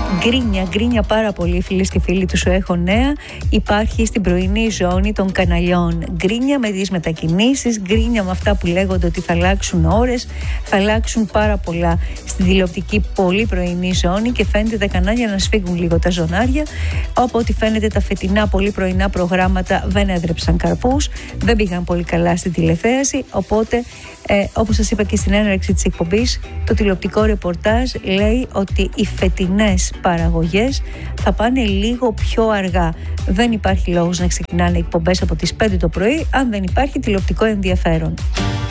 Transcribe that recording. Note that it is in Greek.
Γκρίνια πάρα πολύ, φίλες και φίλοι του Σου Έχω Νέα. Υπάρχει στην πρωινή ζώνη των καναλιών. Γκρίνια με τις μετακινήσεις, γκρίνια με αυτά που λέγονται ότι θα αλλάξουν ώρες, θα αλλάξουν πάρα πολλά στην τηλεοπτική πολύ πρωινή ζώνη και φαίνεται τα κανάλια να σφίγγουν λίγο τα ζωνάρια. Από ό,τι φαίνεται τα φετινά πολύ πρωινά προγράμματα δεν έδρεψαν καρπούς, δεν πήγαν πολύ καλά στην τηλεθέαση, οπότε όπως σας είπα και στην έναρξη της εκπομπής, το τηλεοπτικό ρεπορτάζ λέει ότι οι φετινές παραγωγές θα πάνε λίγο πιο αργά. Δεν υπάρχει λόγος να ξεκινάνε εκπομπές από τις 5 το πρωί αν δεν υπάρχει τηλεοπτικό ενδιαφέρον.